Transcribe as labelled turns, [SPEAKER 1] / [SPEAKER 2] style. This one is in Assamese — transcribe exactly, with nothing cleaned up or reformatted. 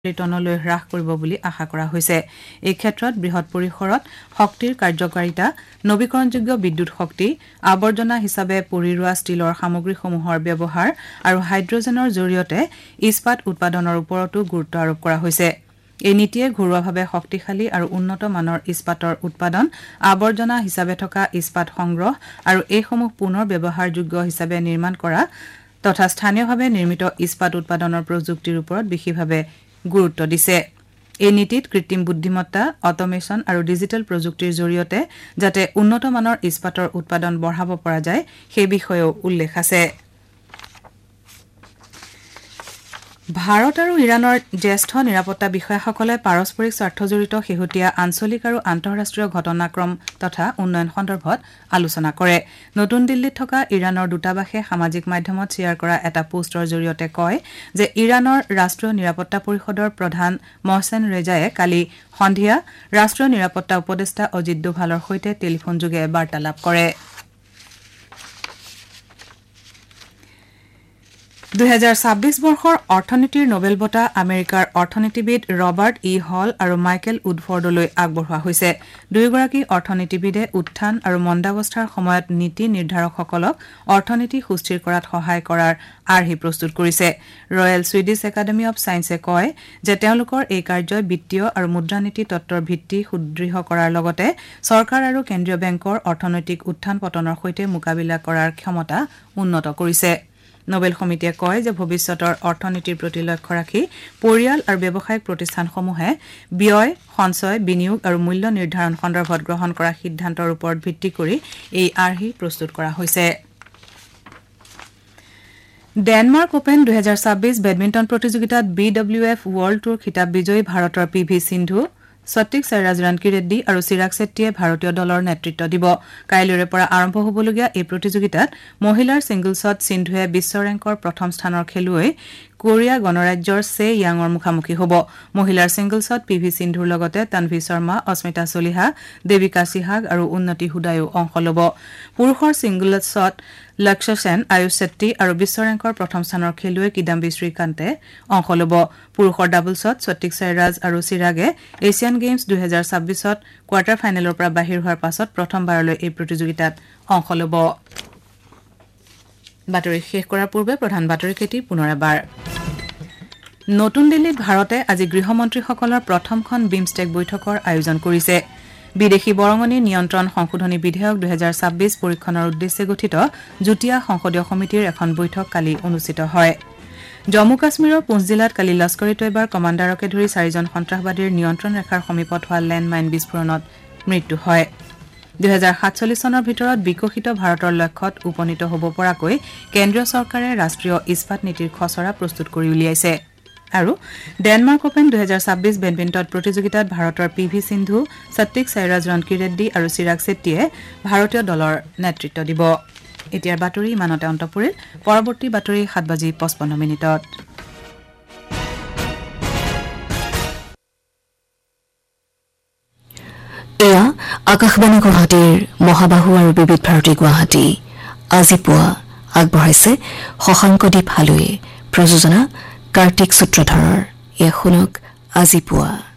[SPEAKER 1] টনলৈ হ্ৰাস কৰিব বুলি আশা কৰা হৈছে। এই ক্ষেত্ৰত বৃহৎ পৰিসৰত শক্তিৰ কাৰ্যকাৰিতা, নৱীকৰণযোগ্য বিদ্যুৎ শক্তি, আৱৰ্জনা হিচাপে পৰি ৰোৱা ষ্টীলৰ সামগ্ৰীসমূহৰ ব্যৱহাৰ আৰু হাইড্ৰজেনৰ জৰিয়তে ইস্পাত উৎপাদনৰ ওপৰতো গুৰুত্ব আৰোপ কৰা হৈছে। এই নীতিয়ে ঘৰুৱাভাৱে শক্তিশালী আৰু উন্নত মানৰ ইস্পাতৰ উৎপাদন, আৱৰ্জনা হিচাপে থকা ইস্পাত সংগ্ৰহ আৰু এইসমূহ পুনৰ ব্যৱহাৰযোগ্য হিচাপে নিৰ্মাণ কৰা তথা স্থানীয়ভাৱে নিৰ্মিত ইস্পাত উৎপাদনৰ প্ৰযুক্তিৰ ওপৰত বিশেষভাৱে গুৰুত্ব দিছে। এই নীতিত কৃত্ৰিম বুদ্ধিমত্তা, অট'মেশ্যন আৰু ডিজিটেল প্ৰযুক্তিৰ জৰিয়তে যাতে উন্নত মানৰ ইস্পাতৰ উৎপাদন বঢ়াব পৰা যায় সেই বিষয়েও উল্লেখ আছে। ভাৰত আৰু ইৰাণৰ জ্যেষ্ঠ নিৰাপত্তা বিষয়াসকলে পাৰস্পৰিক স্বাৰ্থজড়িত শেহতীয়া আঞ্চলিক আৰু আন্তঃৰাষ্ট্ৰীয় ঘটনাক্ৰম তথা উন্নয়ন সন্দৰ্ভত আলোচনা কৰে। নতুন দিল্লীত থকা ইৰাণৰ দূতাবাসে সামাজিক মাধ্যমত শ্বেয়াৰ কৰা এটা পোষ্টৰ জৰিয়তে কয় যে ইৰাণৰ ৰাষ্ট্ৰীয় নিৰাপত্তা পৰিষদৰ প্ৰধান মহছেন ৰেজায়ে কালি সন্ধিয়া ৰাষ্ট্ৰীয় নিৰাপত্তা উপদেষ্টা অজিত ডোভালৰ সৈতে টেলিফোনযোগে বাৰ্তালাপ কৰে। দুহেজাৰ ছাব্বিছ বৰ্ষৰ অৰ্থনীতিৰ নোবেল বঁটা আমেৰিকাৰ অৰ্থনীতিবিদ ৰবাৰ্ট ই হল আৰু মাইকেল উডফৰ্ডলৈ আগবঢ়োৱা হৈছে। দুয়োগৰাকী অৰ্থনীতিবিদে উত্থান আৰু মন্দাৱস্থাৰ সময়ত নীতি নিৰ্ধাৰকসকলক অৰ্থনীতি সুস্থিৰ কৰাত সহায় কৰাৰ আৰ্হি প্ৰস্তুত কৰিছে। ৰয়েল ছুইডিছ একাডেমী অৱ ছায়েন্সে কয় যে তেওঁলোকৰ এই কাৰ্যই বিত্তীয় আৰু মুদ্ৰানীতি তত্বৰ ভিত্তি সুদৃঢ় কৰাৰ লগতে চৰকাৰ আৰু কেন্দ্ৰীয় বেংকৰ অৰ্থনৈতিক উত্থান পতনৰ সৈতে মোকাবিলা কৰাৰ ক্ষমতা উন্নত কৰিছে। নোবেল সমিতিয়ে কয় যে ভৱিষ্যতৰ অৰ্থনীতিৰ প্ৰতি লক্ষ্য ৰাখি পৰিয়াল আৰু ব্যৱসায়িক প্ৰতিষ্ঠানসমূহে ব্যয়, সঞ্চয়, বিনিয়োগ আৰু মূল্য নিৰ্ধাৰণ সন্দৰ্ভত গ্ৰহণ কৰা সিদ্ধান্তৰ ওপৰত ভিত্তি কৰি এই আৰ্হি প্ৰস্তুত কৰা হৈছে। ডেনমাৰ্ক অপেন দুহেজাৰ ছাব্বিছ বেডমিণ্টন প্ৰতিযোগিতাত B W F world tour খিতাপ বিজয়ী ভাৰতৰ পি ভি সিন্ধু, সত্বিক সাইৰাজ ৰাণকী ৰেড্ডী আৰু চিৰাগ শেট্টীয়ে ভাৰতীয় দলৰ নেতৃত্ব দিব। কাইলৈৰে পৰা আৰম্ভ হ'বলগীয়া এই প্ৰতিযোগিতাত মহিলাৰ ছিংগলছত সিন্ধুৱে বিশ্ব ৰেংকৰ প্ৰথম স্থানৰ খেলুৱৈ কোৰিয়া গণৰাজ্যৰ ছে য়াঙৰ মুখামুখি হ'ব। মহিলাৰ ছিংগলছত পি ভি সিন্ধুৰ লগতে তানভি শৰ্মা, অস্মিতা চলিহা, দেৱিকা চিহাগ আৰু উন্নতি হুদায়ো অংশ ল'ব। পুৰুষৰ ছিংগলছত লক্ষ্য সেন, আয়ুষ শেট্টী আৰু বিশ্ব ৰেংকৰ প্ৰথম স্থানৰ খেলুৱৈ কিদাম্বি শ্ৰীকান্তে অংশ ল'ব। পুৰুষৰ ডাবলছত সত্বিক সাইৰাজ আৰু চিৰাগে এছিয়ান গেমছ দুহেজাৰ ছাব্বিছত কোৱাৰ্টাৰ ফাইনেলৰ পৰা বাহিৰ হোৱাৰ পাছত প্ৰথমবাৰলৈ এই প্ৰতিযোগিতাত অংশ ল'ব। বাতৰি শেষ কৰাৰ পূৰ্বে প্ৰধান বাতৰিকেইটি পুনৰ এবাৰ। নতুন দিল্লীত ভাৰতে আজি গৃহমন্ত্ৰীসকলৰ প্ৰথমখন বিমষ্টেক বৈঠকৰ আয়োজন কৰিছে। বিদেশী বৰঙণি নিয়ন্ত্ৰণ সংশোধনী বিধেয়ক দুহেজাৰ ছাব্বিছ পৰীক্ষণৰ উদ্দেশ্যে গঠিত যুটীয়া সংসদীয় সমিতিৰ এখন বৈঠক কালি অনুষ্ঠিত হয়। জম্মু কাশ্মীৰৰ পুঞ্চ জিলাত কালি লস্কৰ ই তৈবাৰ কমাণ্ডাৰকে ধৰি চাৰিজন সন্ত্ৰাসবাদীৰ নিয়ন্ত্ৰণ ৰেখাৰ সমীপত হোৱা লেণ্ডমাইন বিস্ফোৰণত মৃত্যু হয়। দুহেজাৰ সাতচল্লিছ চনৰ ভিতৰত বিকশিত ভাৰতৰ লক্ষ্যত উপনীত হ'ব পৰাকৈ কেন্দ্ৰীয় চৰকাৰে ৰাষ্ট্ৰীয় ইস্পাত নীতিৰ খচৰা প্ৰস্তুত কৰি উলিয়াইছে। আৰু ডেনমাৰ্ক অপেন দুহেজাৰ ছাব্বিছ বেডমিণ্টন প্ৰতিযোগিতাত ভাৰতৰ পি ভি সিন্ধু, সত্বিক সাইৰাজ ৰাণকী ৰেড্ডী আৰু চিৰাগ শেট্টীয়ে ভাৰতীয় দলৰ নেতৃত্ব দিব। এতিয়াৰ বাতৰি ইমানতে অন্ত পৰিল। পৰৱৰ্তী বাতৰি সাত বাজি পঁচপন্ন মিনিটত।
[SPEAKER 2] এয়া আকাশবাণী গুৱাহাটীৰ মহাবাহু আৰু বিবিধ ভাৰতী গুৱাহাটী। আজি পুৱা আগবঢ়াইছে শশাংকদীপ হালৈয়ে, প্ৰযোজনা কাৰ্তিক সূত্ৰধৰৰ। এয়া শুনক আজি পুৱা।